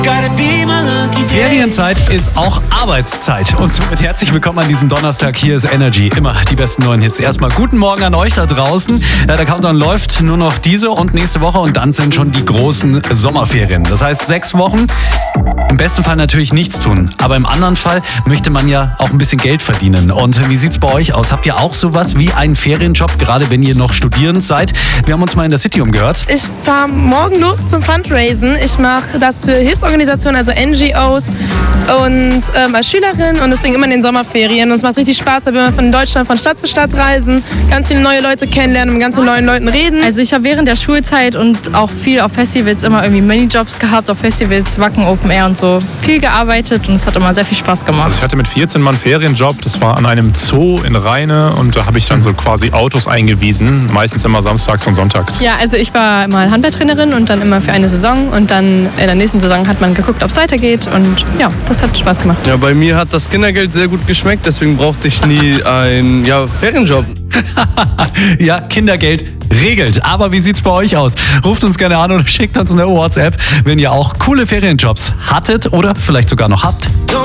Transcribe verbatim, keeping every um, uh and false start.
Ferienzeit ist auch Arbeitszeit. Und somit herzlich willkommen an diesem Donnerstag. Hier ist Energy. Immer die besten neuen Hits. Erstmal guten Morgen an euch da draußen. Der Countdown läuft nur noch diese und nächste Woche und dann sind schon die großen Sommerferien. Das heißt sechs Wochen. Im besten Fall natürlich nichts tun. Aber im anderen Fall möchte man ja auch ein bisschen Geld verdienen. Und wie sieht's bei euch aus? Habt ihr auch sowas wie einen Ferienjob, gerade wenn ihr noch studierend seid? Wir haben uns mal in der City umgehört. Ich fahre morgen los zum Fundraisen. Ich mache das für Hilfsorganisationen, also N G Os und ähm, als Schülerin und deswegen immer in den Sommerferien. Und es macht richtig Spaß, da will man von Deutschland von Stadt zu Stadt reisen, ganz viele neue Leute kennenlernen, mit ganz vielen neuen Leuten reden. Also ich habe während der Schulzeit und auch viel auf Festivals immer irgendwie Minijobs gehabt, auf Festivals, Wacken, Open Air und so. Viel gearbeitet und es hat immer sehr viel Spaß gemacht. Also ich hatte mit vierzehn Mal einen Ferienjob, das war an einem Zoo in Rheine und da habe ich dann so quasi Autos eingewiesen, meistens immer samstags und sonntags. Ja, also ich war mal Handballtrainerin und dann immer für eine Saison und dann in der nächsten Saison hat man geguckt, ob es weitergeht und ja, das hat Spaß gemacht. Ja, bei mir hat das Kindergeld sehr gut geschmeckt, deswegen brauchte ich nie einen ja, Ferienjob. Ja, Kindergeld regelt. Aber wie sieht's bei euch aus? Ruft uns gerne an oder schickt uns eine WhatsApp, wenn ihr auch coole Ferienjobs hattet oder vielleicht sogar noch habt.